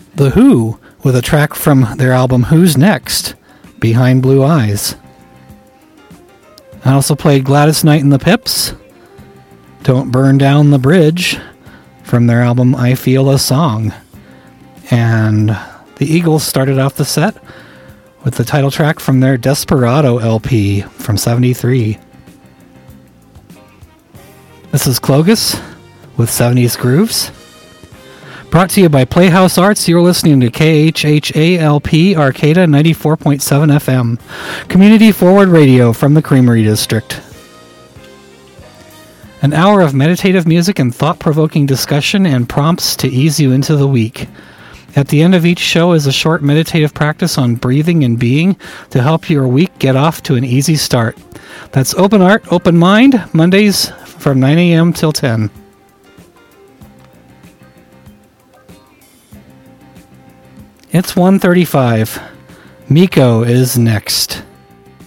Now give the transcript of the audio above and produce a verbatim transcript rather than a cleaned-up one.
The Who, with a track from their album Who's Next? Behind Blue Eyes. I also played Gladys Knight and the Pips, Don't Burn Down the Bridge, from their album I Feel a Song. And the Eagles started off the set with the title track from their Desperado L P from seventy-three. This is Clogus with seventies Grooves. Brought to you by Playhouse Arts, you're listening to K H H A L P Arcata ninety-four point seven F M, community forward radio from the Creamery District. An hour of meditative music and thought-provoking discussion and prompts to ease you into the week. At the end of each show is a short meditative practice on breathing and being to help your week get off to an easy start. That's Open Art, Open Mind, Mondays from nine a.m. till ten. It's one thirty-five. Miko is next.